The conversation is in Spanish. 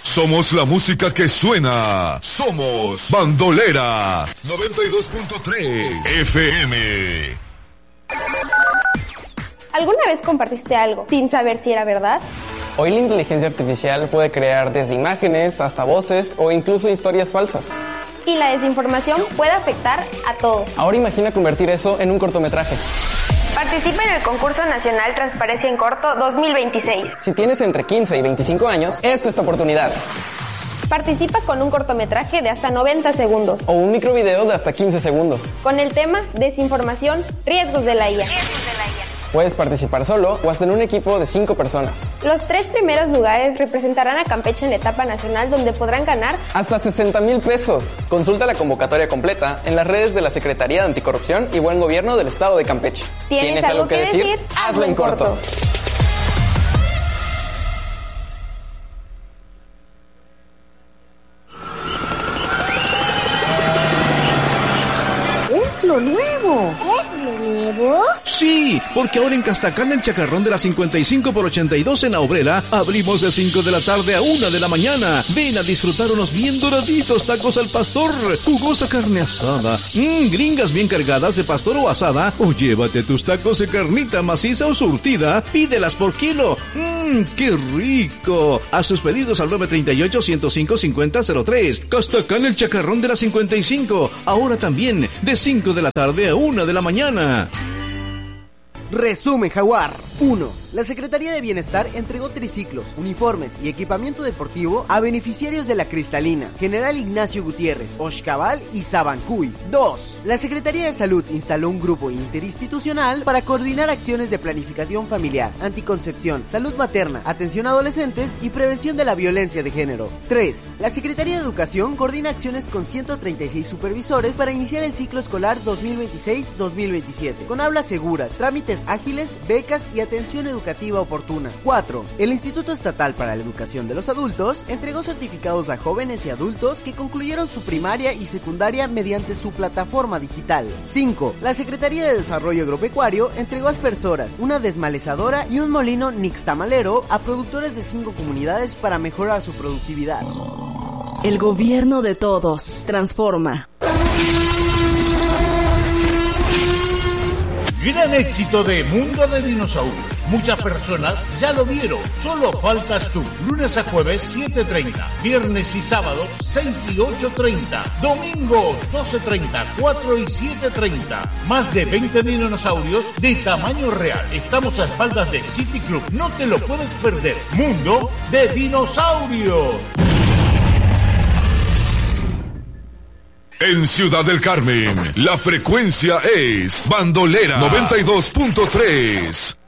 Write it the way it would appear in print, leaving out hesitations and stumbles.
Somos la música que suena. Somos Bandolera 92.3 FM. ¿Alguna vez compartiste algo sin saber si era verdad? Hoy la inteligencia artificial puede crear desde imágenes hasta voces o incluso historias falsas. Y la desinformación puede afectar a todos. Ahora imagina convertir eso en un cortometraje. Participa en el concurso nacional Transparencia en Corto 2026. Si tienes entre 15 y 25 años, esta es tu oportunidad. Participa con un cortometraje de hasta 90 segundos. O un microvideo de hasta 15 segundos. Con el tema Desinformación, riesgos de la IA. Puedes participar solo o hasta en un equipo de 5 personas. Los 3 primeros lugares representarán a Campeche en la etapa nacional, donde podrán ganar hasta 60,000 pesos. Consulta la convocatoria completa en las redes de la Secretaría de Anticorrupción y Buen Gobierno del Estado de Campeche. ¿Tienes algo que decir? Hazlo en corto. ¡Es lo nuevo! ¿Es lo nuevo? Sí, porque ahora en Castacán, el chacarrón de la 55 por 82 en la Obrera, abrimos de 5 de la tarde a 1 de la mañana. Ven a disfrutar unos bien doraditos tacos al pastor, jugosa carne asada, gringas bien cargadas de pastor o asada, o llévate tus tacos de carnita maciza o surtida, pídelas por kilo. ¡Qué rico! Haz tus pedidos al 938-105-5003. Castacán, el chacarrón de la 55, ahora también de 5 de la tarde a 1 de la mañana. Resumen Jaguar. 1. La Secretaría de Bienestar entregó triciclos, uniformes y equipamiento deportivo a beneficiarios de la Cristalina, General Ignacio Gutiérrez, Oshkabal y Sabancuy. 2. La Secretaría de Salud instaló un grupo interinstitucional para coordinar acciones de planificación familiar, anticoncepción, salud materna, atención a adolescentes y prevención de la violencia de género. 3. La Secretaría de Educación coordina acciones con 136 supervisores para iniciar el ciclo escolar 2026-2027, con aulas seguras, trámites ágiles, becas y atención educativa oportuna. 4. El Instituto Estatal para la Educación de los Adultos entregó certificados a jóvenes y adultos que concluyeron su primaria y secundaria mediante su plataforma digital. 5. La Secretaría de Desarrollo Agropecuario entregó aspersoras, una desmalezadora y un molino nixtamalero a productores de 5 comunidades para mejorar su productividad. El gobierno de todos transforma. Gran éxito de Mundo de Dinosaurios. Muchas personas ya lo vieron, solo faltas tú. Lunes a jueves 7:30, viernes y sábados 6 y 8:30, domingos 12:30, 4 y 7:30. Más de 20 dinosaurios de tamaño real. Estamos a espaldas de City Club, no te lo puedes perder. Mundo de Dinosaurios. En Ciudad del Carmen, la frecuencia es Bandolera 92.3.